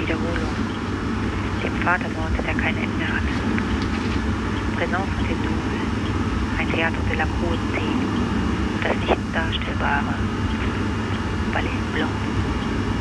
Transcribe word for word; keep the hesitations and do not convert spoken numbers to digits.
Wiederholung, dem Vatermord, der kein Ende hat. Présence Tendoul, ein Theater de la Cruauté, das nicht Darstellbare, Ballet Blanc.